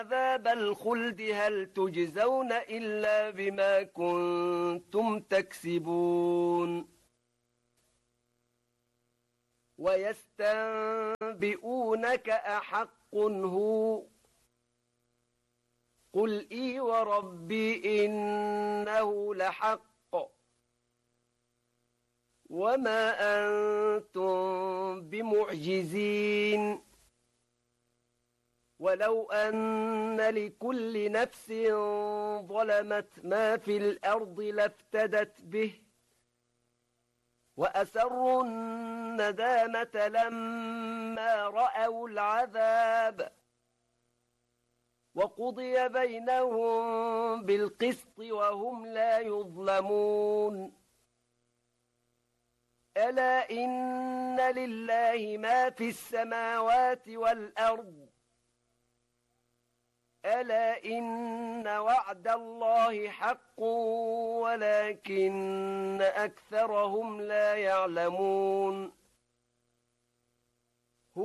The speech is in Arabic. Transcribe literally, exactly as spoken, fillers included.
عذاب الخلد هل تجزون إلا بما كنتم تكسبون ويستنبئونك أحق هو قل إي وربي إنه لحق وما أنتم بمعجزين ولو أن لكل نفس ظلمت ما في الأرض لافتدت به وأسروا الندامة لما رأوا العذاب وقضي بينهم بالقسط وهم لا يظلمون ألا إن لله ما في السماوات والأرض ألا إن وعد الله حق ولكن أكثرهم لا يعلمون